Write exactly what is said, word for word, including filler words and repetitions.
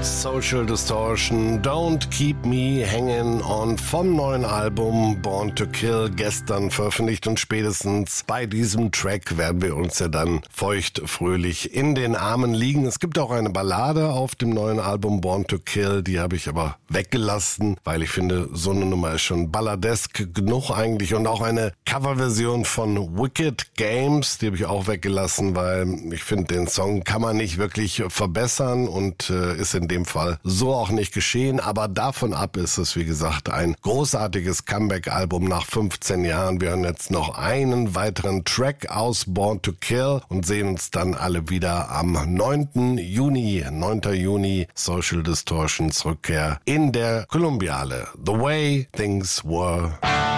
Social Distortion, Don't Keep Me Hanging On vom neuen Album Born to Kill, gestern veröffentlicht, und spätestens bei diesem Track werden wir uns ja dann feuchtfröhlich in den Armen liegen. Es gibt auch eine Ballade auf dem neuen Album Born to Kill, die habe ich aber weggelassen, weil ich finde, so eine Nummer ist schon balladesk genug eigentlich, und auch eine Coverversion von Wicked Games, die habe ich auch weggelassen, weil ich finde, den Song kann man nicht wirklich verbessern und äh, ist in dem Fall so auch nicht geschehen, aber davon ab ist es, wie gesagt, ein großartiges Comeback-Album nach fünfzehn Jahren. Wir hören jetzt noch einen weiteren Track aus Born to Kill und sehen uns dann alle wieder am neunten Juni, neunten Juni, Social Distortions Rückkehr in der Columbiale. The Way Things Were.